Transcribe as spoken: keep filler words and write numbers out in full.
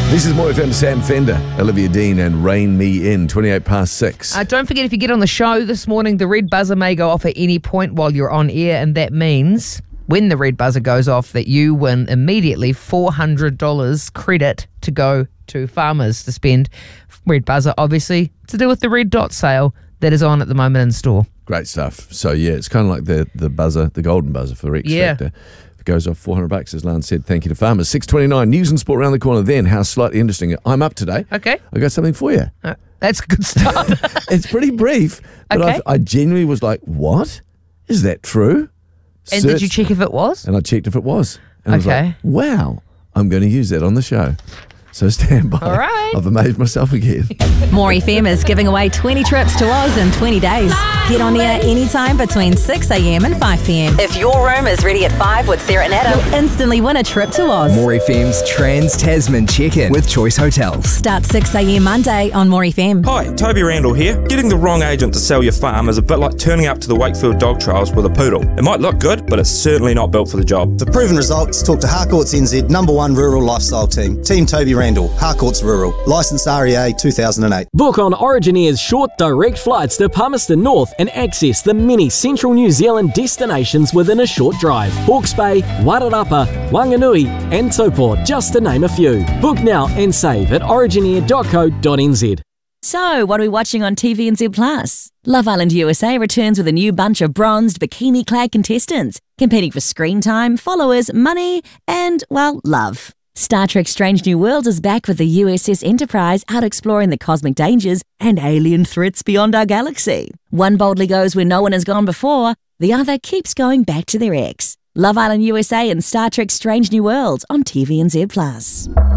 This is More F M, Sam Fender, Olivia Dean and Rain Me In, twenty-eight past six. Uh, don't forget, if you get on the show this morning, the red buzzer may go off at any point while you're on air, and that means when the red buzzer goes off that you win immediately four hundred dollars credit to go to Farmers to spend. Red buzzer, obviously, to do with the red dot sale that is on at the moment in store. Great stuff. So, yeah, it's kind of like the, the buzzer, the golden buzzer for X Yeah. Factor. Goes off four hundred bucks, as Lance said. Thank you to Farmers. six twenty-nine, news and sport around the corner then. How slightly interesting. I'm up today. Okay. I got something for you. Uh, that's a good start. It's pretty brief, but Okay. I've, I genuinely was like, what? Is that true? And Searched- did you check if it was? And I checked if it was. And I was Okay. like, wow, I'm going to use that on the show. So stand by. All right. I've amazed myself again. More F M is giving away twenty trips to Oz in twenty days. Get on air anytime between six a.m. and five p.m. If your room is ready at five with Sarah and Adam, you'll instantly win a trip to Oz. More F M's Trans-Tasman check-in with Choice Hotels. Start six a.m. Monday on More F M. Hi, Toby Randall here. Getting the wrong agent to sell your farm is a bit like turning up to the Wakefield dog trials with a poodle. It might look good, but it's certainly not built for the job. For proven results, talk to Harcourts N Z number one rural lifestyle team. Team Toby Randall, Harcourts Rural. Licensed R E A two thousand eight. Book on Origin Air's short direct flights to Palmerston North and access the many central New Zealand destinations within a short drive. Hawke's Bay, Wairarapa, Wanganui and Taupo, just to name a few. Book now and save at origin air dot co dot n z. So, what are we watching on T V N Z Plus? Love Island U S A returns with a new bunch of bronzed, bikini-clad contestants, competing for screen time, followers, money, and, well, love. Star Trek Strange New Worlds is back with the U S S Enterprise out exploring the cosmic dangers and alien threats beyond our galaxy. One boldly goes where no one has gone before, the other keeps going back to their ex. Love Island U S A and Star Trek Strange New Worlds on T V N Z Plus.